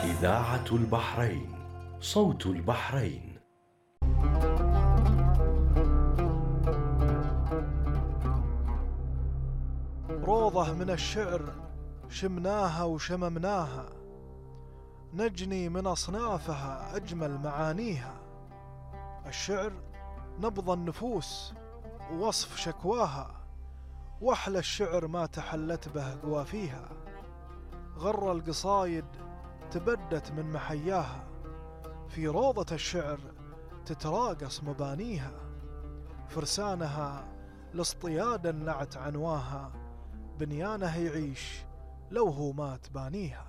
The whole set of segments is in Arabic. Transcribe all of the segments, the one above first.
إذاعة البحرين، صوت البحرين. روضة من الشعر شمناها وشممناها، نجني من أصنافها أجمل معانيها. الشعر نبض النفوس ووصف شكواها، وأحلى الشعر ما تحلت به قوافيها. غر القصايد تبدت من محياها، في روضة الشعر تتراقص مبانيها. فرسانها لاصطياد النعت عنواها، بنيانه يعيش لو هو مات بانيها.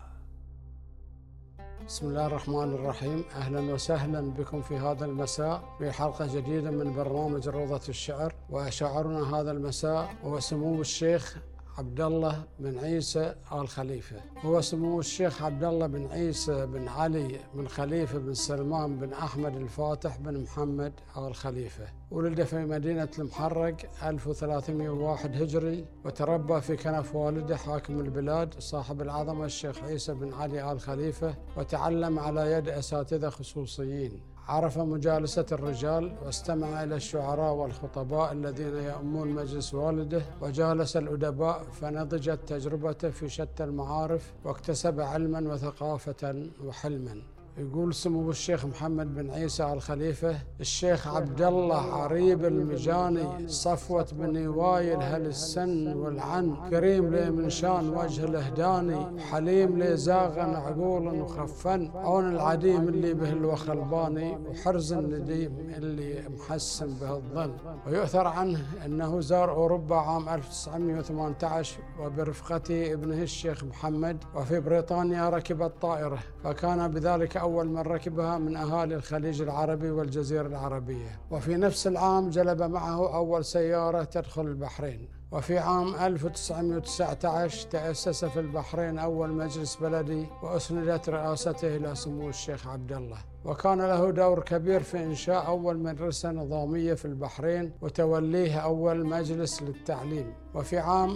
بسم الله الرحمن الرحيم. أهلا وسهلا بكم في هذا المساء في حلقة جديدة من برنامج روضة الشعر. وشاعرنا هذا المساء هو سمو الشيخ عبد الله بن عيسى آل خليفة. هو سمو الشيخ عبد الله بن عيسى بن علي بن خليفة بن سلمان بن أحمد الفاتح بن محمد آل خليفة. ولد في مدينة المحرق 1301 هجري، وتربى في كنف والده حاكم البلاد صاحب العظمة الشيخ عيسى بن علي آل خليفة، وتعلم على يد أساتذة خصوصيين. عرف مجالسة الرجال واستمع إلى الشعراء والخطباء الذين يؤمون مجلس والده، وجالس الأدباء فنضجت تجربته في شتى المعارف، واكتسب علما وثقافة وحلما. يقول سمو الشيخ محمد بن عيسى آل خليفة: الشيخ عبد الله عريب المجاني، صفوة بن وايل هل السن والعن، كريم لي من شان وجه الهداني، حليم لي زاغن عقول وخفن، عون العديم اللي به الوخ الباني، وحرز النديم اللي محسن به الظن. ويؤثر عنه أنه زار أوروبا عام 1918 وبرفقته ابنه الشيخ محمد، وفي بريطانيا ركب الطائرة، فكان بذلك أول من ركبها من أهالي الخليج العربي والجزيرة العربية. وفي نفس العام جلب معه أول سيارة تدخل البحرين. وفي عام 1919 تأسس في البحرين أول مجلس بلدي، وأسندت رئاسته إلى سمو الشيخ عبد الله، وكان له دور كبير في إنشاء أول مدرسة نظامية في البحرين وتوليه أول مجلس للتعليم. وفي عام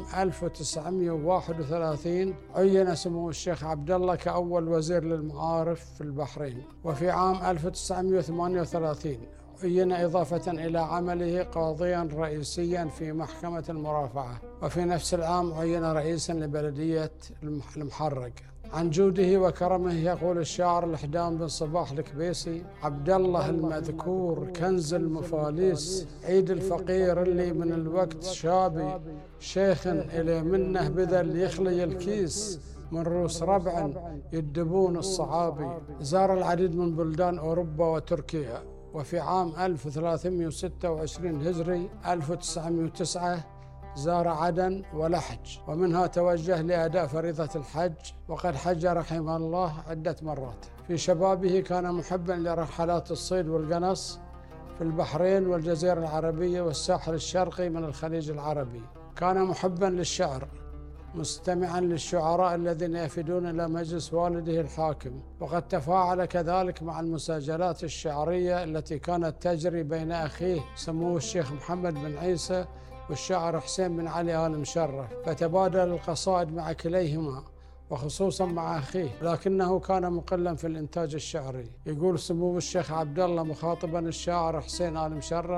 1931 عين سمو الشيخ عبد الله كأول وزير للمعارف في البحرين. وفي عام 1938 عين إضافة إلى عمله قاضيا رئيسيا في محكمة المرافعة. وفي نفس العام عين رئيسا لبلدية المحرق. عن جوده وكرمه يقول الشاعر الحدام بن صباح الكبيسي: عبد الله المذكور كنز المفاليس، عيد الفقير اللي من الوقت شابي، شيخ إلي منه بذل يخلي الكيس، من روس ربع يدبون الصعابي. زار العديد من بلدان أوروبا وتركيا. وفي عام 1326 هجري 1909 زار عدن ولحج، ومنها توجه لأداء فريضة الحج، وقد حج رحمه الله عدة مرات. في شبابه كان محبا لرحلات الصيد والقنص في البحرين والجزيرة العربية والساحل الشرقي من الخليج العربي. كان محبا للشعر، مستمعا للشعراء الذين يفدون إلى مجلس والده الحاكم، وقد تفاعل كذلك مع المساجلات الشعرية التي كانت تجري بين أخيه سمو الشيخ محمد بن عيسى والشاعر حسين بن علي آل مشرف، فتبادل القصائد مع كليهما، وخصوصا مع أخيه، لكنه كان مقلا في الإنتاج الشعري. يقول سمو الشيخ عبد الله مخاطبا الشاعر حسين آل مشرف: